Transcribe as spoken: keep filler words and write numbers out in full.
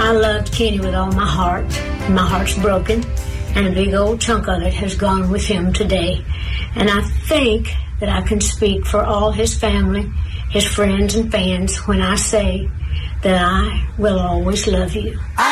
I loved Kenny with all my heart. My heart's broken, and a big old chunk of it has gone with him today. And I think that I can speak for all his family, his friends and fans when I say that I will always love you.